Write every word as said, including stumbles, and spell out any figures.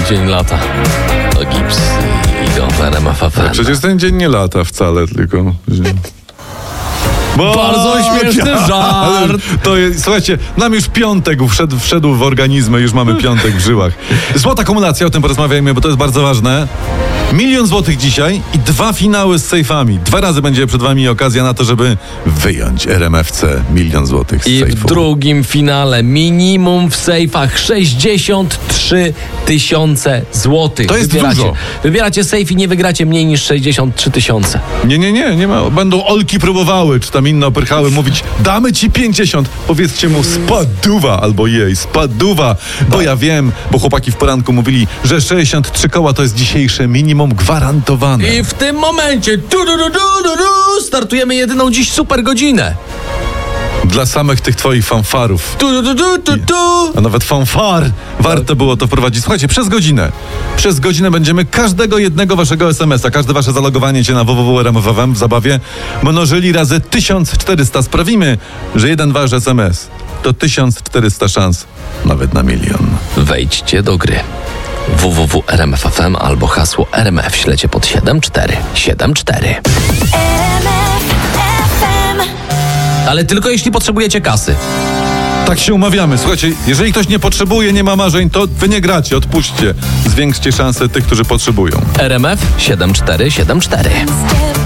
dzień lata. To Gips i idą w R M F F M. Przecież ten dzień nie lata wcale, tylko... Bo... Bardzo śmieszny żart. To jest, słuchajcie, nam już piątek wszedł, wszedł w organizmy, już mamy piątek w żyłach. Złota akumulacja, o tym porozmawiajmy, bo to jest bardzo ważne. Milion złotych dzisiaj i dwa finały z sejfami. Dwa razy będzie przed wami okazja na to, żeby wyjąć R M F C milion złotych z I sejfu. w drugim finale minimum w sejfach sześćdziesiąt trzy tysiące złotych. To jest Wybieracie. dużo. Wybieracie sejf i nie wygracie mniej niż sześćdziesiąt trzy tysiące. Nie, nie, nie, nie ma. Będą Olki próbowały, czy tam inne opyrchały mówić, damy ci pięćdziesiąt. Powiedzcie mu spaduwa, albo jej, spaduwa. Bo ja wiem, bo chłopaki w poranku mówili, że sześćdziesiąt trzy koła to jest dzisiejsze minimum gwarantowane. I w tym momencie tu, tu, tu, tu, tu, tu, startujemy jedyną dziś super godzinę. Dla samych tych twoich fanfarów. Tu, tu, tu, tu, tu. A nawet fanfar. Warto było to wprowadzić. Słuchajcie, przez godzinę. Przez godzinę będziemy każdego jednego waszego es em es a, każde wasze zalogowanie się na w w w kropka r m f f m w zabawie mnożyli razy tysiąc czterysta. Sprawimy, że jeden wasz es em es to tysiąc czterysta szans nawet na milion. Wejdźcie do gry. w w w kropka r m f f m albo hasło R M F ślecie pod siedem cztery siedem cztery. Ale tylko jeśli potrzebujecie kasy. Tak się umawiamy. Słuchajcie, jeżeli ktoś nie potrzebuje, nie ma marzeń, to wy nie gracie, odpuśćcie. Zwiększcie szanse tych, którzy potrzebują. R M F siedem cztery siedem cztery.